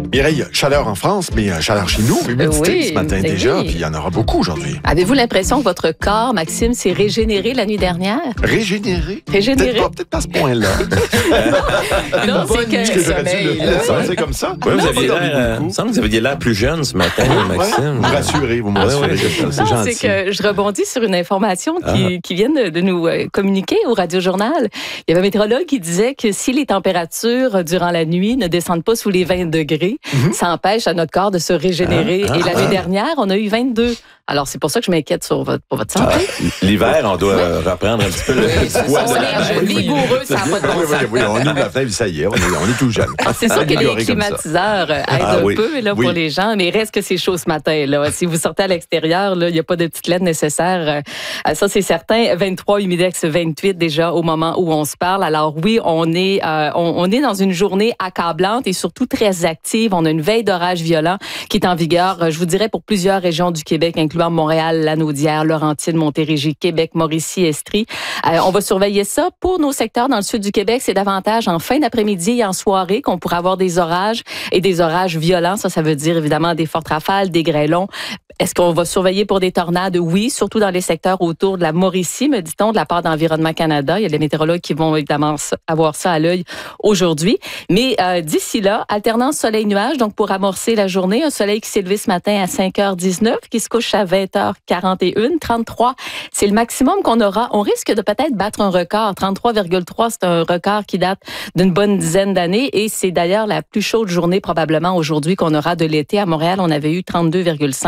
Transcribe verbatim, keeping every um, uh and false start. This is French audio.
Mireille, chaleur en France, mais euh, chaleur chez nous, humidité Oui, ce matin mais déjà, oui. puis il y en aura beaucoup aujourd'hui. Avez-vous l'impression que votre corps, Maxime, s'est régénéré la nuit dernière? Régénéré? Régénéré? Peut-être pas, peut-être pas à ce point-là. Non, c'est Bonne nuit que... que j'aurais dû le laisser comme ça. Ouais, vous Non, aviez vous dormez l'air, euh, il beaucoup. me semble que vous aviez l'air plus jeune ce matin, Maxime. Vous me rassurez, vous me Ah, ouais, rassurez. ouais. C'est Non, gentil. c'est que je rebondis sur une information qui, Ah. qui vient de, de nous euh, communiquer au Radio-Journal. Il y avait un météorologue qui disait que si les températures euh, durant la nuit ne descendent pas sous les vingt degrés, Mhm. ça empêche à notre corps de se régénérer. Ah, ah, Et la nuit ah. dernière, on a eu vingt-deux. Alors, c'est pour ça que je m'inquiète sur votre, pour votre santé. Ah, l'hiver, on doit euh, reprendre un petit peu le poids de la... On est vigoureux, ça n'a pas de bon Oui, sens. oui, oui, on ouvre la fenêtre, ça y est, on est, on est tout jeune. Alors, c'est sûr que les Amélioré comme ça. climatiseurs euh, aident Ah, un oui. peu là, Oui. pour les gens, mais reste que c'est chaud ce matin. Là. Si vous sortez à l'extérieur, là, il n'y a pas de petite laine nécessaire. Euh, ça, c'est certain. vingt-trois, humidex vingt-huit déjà au moment où on se parle. Alors oui, on est, euh, on, on est dans une journée accablante et surtout très active. On a une veille d'orage violent qui est en vigueur, euh, je vous dirais, pour plusieurs régions du Québec, incluant Montréal, Lanaudière, Laurentides, Montérégie, Québec, Mauricie, Estrie. Euh, on va surveiller ça. Pour nos secteurs dans le sud du Québec, c'est davantage en fin d'après-midi et en soirée qu'on pourra avoir des orages et des orages violents. Ça, ça veut dire évidemment des fortes rafales, des grêlons. Est-ce qu'on va surveiller pour des tornades? Oui, surtout dans les secteurs autour de la Mauricie, me dit-on, de la part d'Environnement Canada. Il y a des météorologues qui vont évidemment avoir ça à l'œil aujourd'hui. Mais euh, d'ici là, alternance soleil-nuage, donc pour amorcer la journée, un soleil qui s'est levé ce matin à cinq heures dix-neuf, qui se couche à vingt heures quarante et un, trente-trois. C'est le maximum qu'on aura. On risque de peut-être battre un record. trente-trois virgule trois, c'est un record qui date d'une bonne dizaine d'années et c'est d'ailleurs la plus chaude journée probablement aujourd'hui qu'on aura de l'été. À Montréal, on avait eu trente-deux virgule cinq.